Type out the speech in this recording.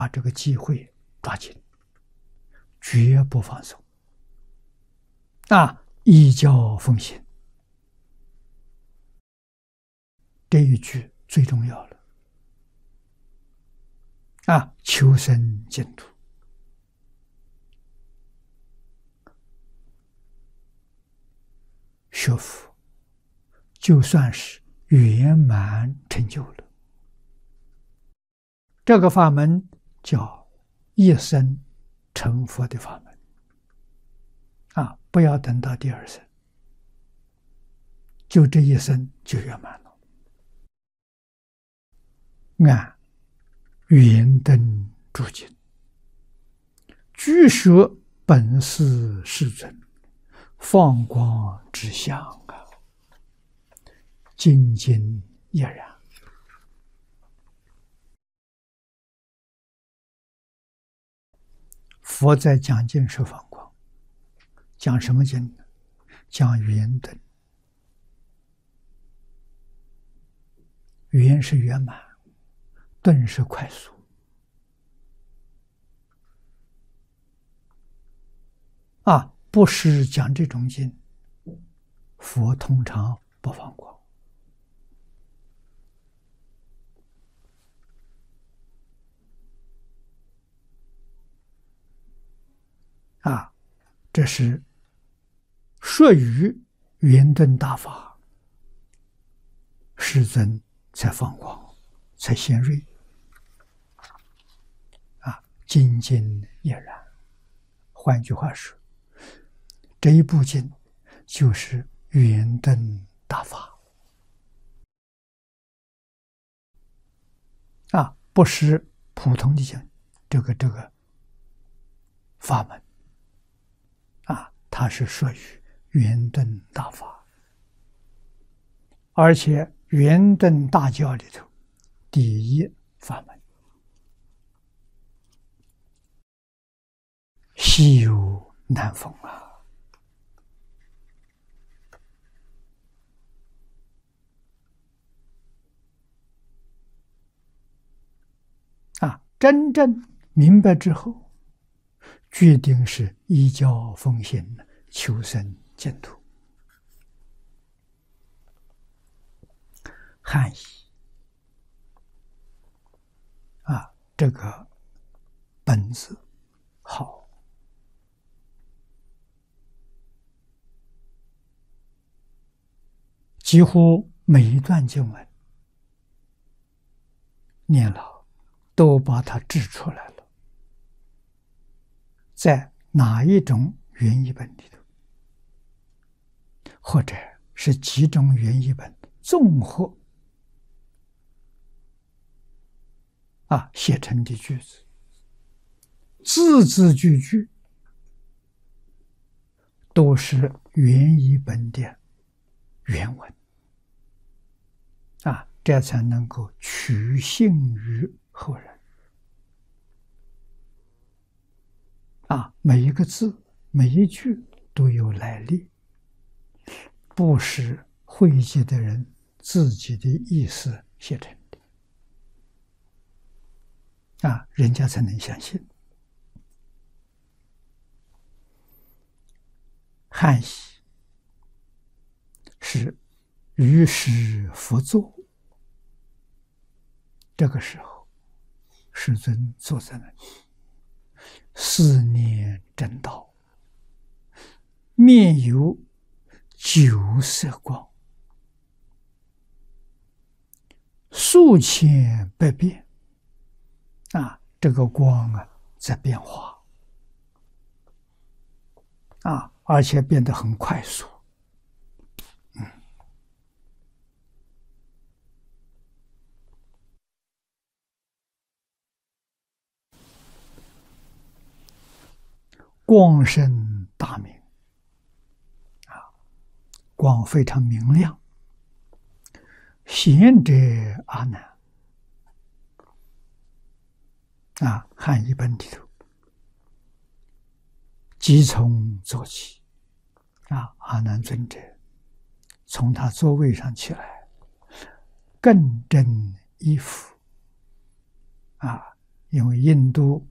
把这个机会抓紧，绝不放松。依教奉行，这一句最重要了。求生净土，学佛就算是圆满成就了。这个法门叫一生成佛的法门。不要等到第二生，就这一生就圆满了。按圆灯诸经，具说本师世尊，放光之相精进亦然。佛在讲经说放光，讲什么经呢？讲圆灯。圆是圆满，顿是快速。不是讲这种经，佛通常不放光。这是说于圆灯大法，世尊才放光，才显锐。精进亦然。换句话说，这一部经就是圆灯大法。不是普通的经，这个法门。它是属于圆灯大法，而且圆灯大教里头第一法门，稀有难逢真正明白之后，决定是依教奉行，求生净土。汉译这个本子好，几乎每一段经文念了，都把它指出来了。在哪一种原译本里头，或者是几种原译本综合写成的句子，字字句句都是原译本的原文这才能够取信于后人每一个字每一句都有来历，不是汇集的人自己的意思写成的人家才能相信。汉译是于时佛坐，这个时候世尊坐在那里思念真道，面有九色光，数千百变这个光在变化而且变得很快速。光生大明光非常明亮。贤者阿难汉译本里头，即从坐起阿难尊者从他座位上起来，更正衣服因为印度